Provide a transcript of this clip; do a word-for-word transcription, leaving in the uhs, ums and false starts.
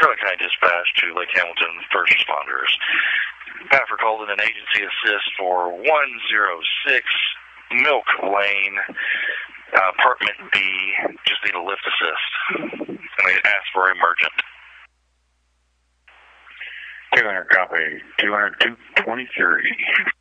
Charlotte County Dispatch to Lake Hamilton first responders. Patrick called in an agency assist for one oh six Milk Lane, uh, apartment B. Just need a lift assist. And they asked for emergent. two hundred copy, two hundred two twenty-three.